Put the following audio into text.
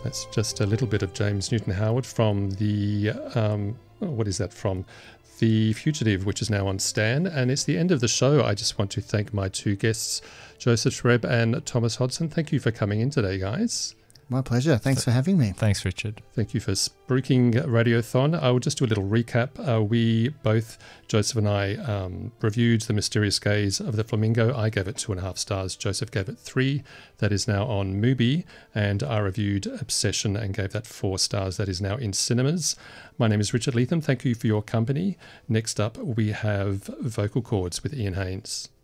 That's just a little bit of James Newton Howard from the, what is that from? The Fugitive, which is now on Stan. And it's the end of the show. I just want to thank my two guests, Joseph Shreeb and Thomas Hodson. Thank you for coming in today, guys. My pleasure. Thanks for having me. Thanks, Richard. Thank you for spruiking Radiothon. I will just do a little recap. We both, Joseph and I, reviewed The Mysterious Gaze of the Flamingo. I gave it 2.5 stars. Joseph gave it 3. That is now on Mubi. And I reviewed Obsession and gave that 4 stars. That is now in cinemas. My name is Richard Leatham. Thank you for your company. Next up, we have Vocal Chords with Ian Haynes.